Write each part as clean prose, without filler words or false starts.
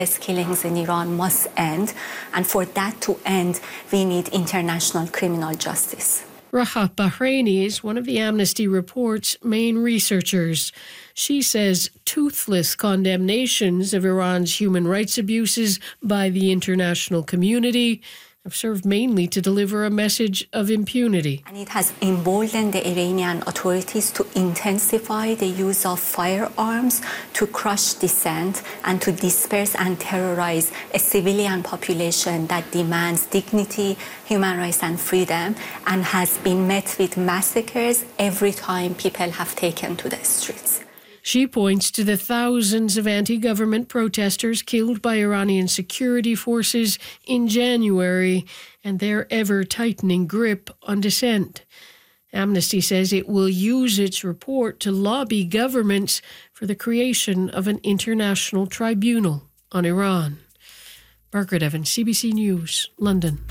These killings in Iran must end, and for that to end, we need international criminal justice. Rahat Bahraini is one of the Amnesty Report's main researchers. She says toothless condemnations of Iran's human rights abuses by the international community have served mainly to deliver a message of impunity. And it has emboldened the Iranian authorities to intensify the use of firearms to crush dissent and to disperse and terrorize a civilian population that demands dignity, human rights and freedom, and has been met with massacres every time people have taken to the streets. She points to the thousands of anti-government protesters killed by Iranian security forces in January and their ever-tightening grip on dissent. Amnesty says it will use its report to lobby governments for the creation of an international tribunal on Iran. Margaret Evans, CBC News, London.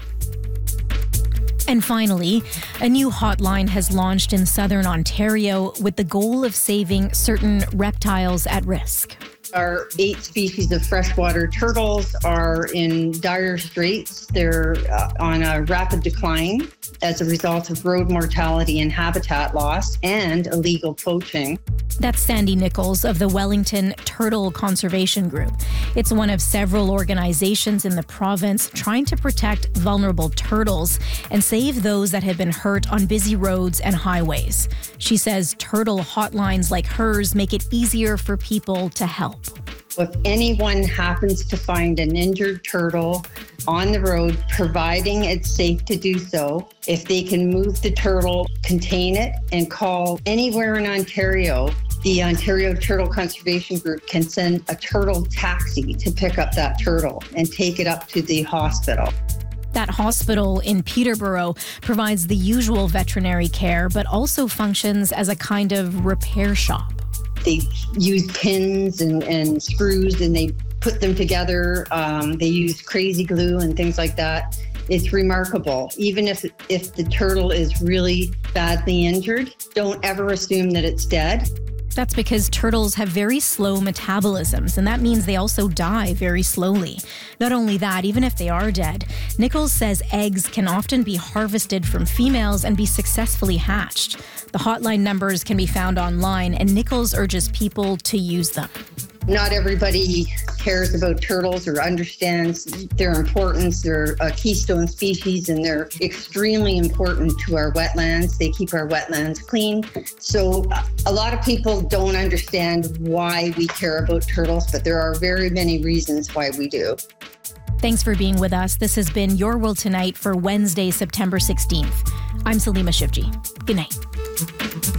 And finally, a new hotline has launched in southern Ontario with the goal of saving certain reptiles at risk. Our 8 species of freshwater turtles are in dire straits. They're on a rapid decline as a result of road mortality and habitat loss and illegal poaching. That's Sandy Nichols of the Wellington Turtle Conservation Group. It's one of several organizations in the province trying to protect vulnerable turtles and save those that have been hurt on busy roads and highways. She says turtle hotlines like hers make it easier for people to help. If anyone happens to find an injured turtle on the road, providing it's safe to do so, if they can move the turtle, contain it, and call anywhere in Ontario, the Ontario Turtle Conservation Group can send a turtle taxi to pick up that turtle and take it up to the hospital. That hospital in Peterborough provides the usual veterinary care, but also functions as a kind of repair shop. They use pins and screws and they put them together. They use crazy glue and things like that. It's remarkable. Even if the turtle is really badly injured, don't ever assume that it's dead. That's because turtles have very slow metabolisms, and that means they also die very slowly. Not only that, even if they are dead, Nichols says eggs can often be harvested from females and be successfully hatched. The hotline numbers can be found online, and Nichols urges people to use them. Not everybody cares about turtles or understands their importance. They're a keystone species and they're extremely important to our wetlands. They keep our wetlands clean. So a lot of people don't understand why we care about turtles, but there are very many reasons why we do. Thanks for being with us. This has been Your World Tonight for Wednesday, September 16th. I'm Salima Shivji. Good night.